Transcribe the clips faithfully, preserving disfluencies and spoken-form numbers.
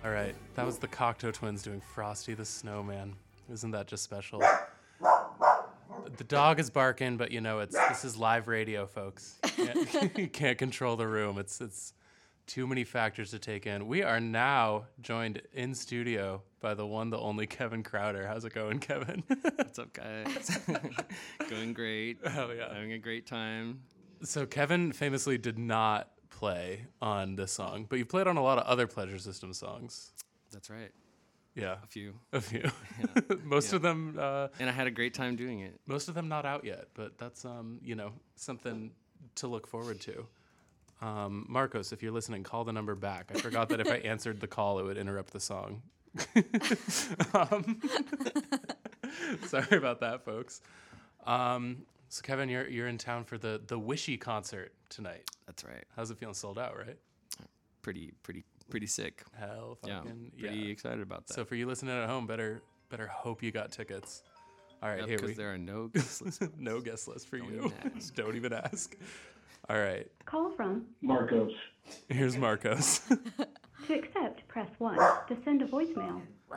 All right, that was the Cocteau Twins doing Frosty the Snowman. Isn't that just special? The dog is barking, but you know it's this is live radio, folks. You can't, you can't control the room. It's it's too many factors to take in. We are now joined in studio by the one, the only Kevin Crowder. How's it going, Kevin? What's up, guys? Going great. Hell yeah. Having a great time. So Kevin famously did not play on this song, but you played on a lot of other Pleasure System songs. That's right. Yeah, A few. a few. Yeah. most Yeah. of them. Uh, And I had a great time doing it. most of them not out yet, but that's um, you know, something to look forward to. Um, Marcos, if you're listening, call the number back. I forgot that if I answered the call, it would interrupt the song. um, sorry about that, folks. Um, so Kevin, you're you're in town for the the Wishy concert tonight. That's right. How's it feeling? Sold out, right? Pretty, pretty, pretty sick. Hell, Yeah. fucking Pretty yeah. excited about that. So for you listening at home, better better hope you got tickets. All right, Yep, here 'cause we there are no guest lists. no guest list for Don't you. even ask. Don't even ask. All right, Call from. Marcos. here's Marcos. To accept, press one. To send a voicemail.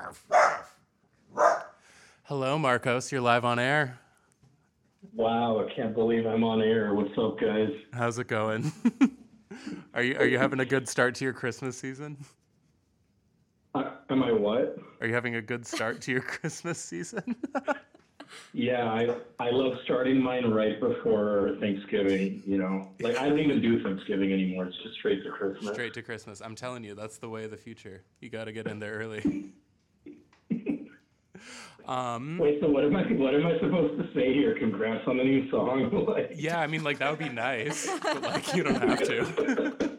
Hello, Marcos. You're live on air. Wow, I can't believe I'm on air. What's up, guys? How's it going? are you are you having a good start to your Christmas season? Uh, am I what? Are you having a good start to your Christmas season? Yeah, I I love starting mine right before Thanksgiving, you know. Like, I don't even do Thanksgiving anymore. It's just straight to Christmas. Straight to Christmas. I'm telling you, that's the way of the future. You got to get in there early. um, Wait, so what am I what am I supposed to say here? Congrats on the new song? Like, yeah, I mean, like, that would be nice, but, like, you don't have to.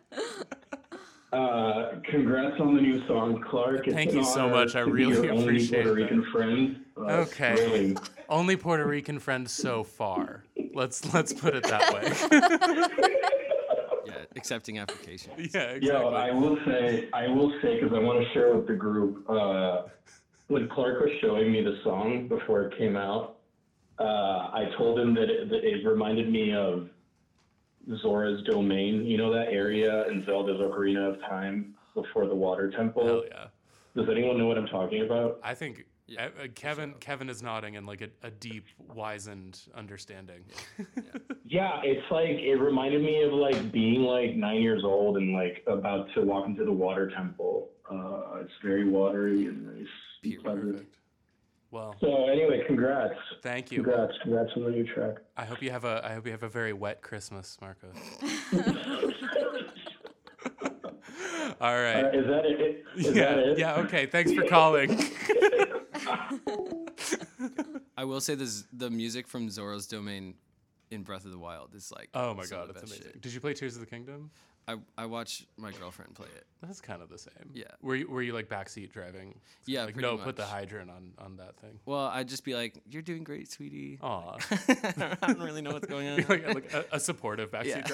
uh, congrats on the new song, Clark. It's Thank an you so honor much. I to be really your only appreciate Puerto that. Rican friend. Uh, it's Okay. thrilling. Only Puerto Rican friend so far. Let's let's put it that way. Yeah, accepting application. Yeah, exactly. Yo, I will say, I will say, because I want to share with the group, uh, when Clark was showing me the song before it came out, uh, I told him that it, that it reminded me of Zora's Domain. You know that area in Zelda's Ocarina of Time before the Water Temple? Hell yeah. Does anyone know what I'm talking about? I think Yeah, uh, uh, Kevin so. Kevin is nodding in like a, a deep, wizened understanding. Yeah, it's like, it reminded me of like being like nine years old and like about to walk into the Water Temple. Uh, it's very watery and nice. and pleasant. Perfect. Well, So anyway, congrats. thank you. Congrats, congrats on the new track. I hope you have a I hope you have a very wet Christmas, Marcos. All right. Uh, is that it? Is yeah. that it? Yeah. Okay. Thanks for calling. I will say this: the music from Zora's Domain in Breath of the Wild is like. Oh my some God, of the it's best amazing. shit. Did you play Tears of the Kingdom? I I watched my girlfriend play it. That's kind of the same. Yeah. Were you were you like backseat driving? Yeah, Like pretty no, put the much. hydrant on on that thing. Well, I'd just be like, "You're doing great, sweetie." Aw. I don't really know what's going on. You're like, like a, a supportive backseat Yeah. driver.